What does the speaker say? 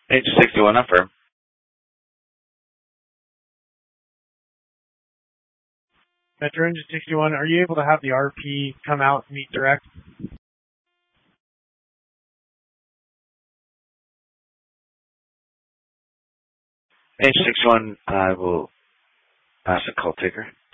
H61 affirm. Metro Engine 61, are you able to have the RP come out and meet direct? H61, I will ask the call taker.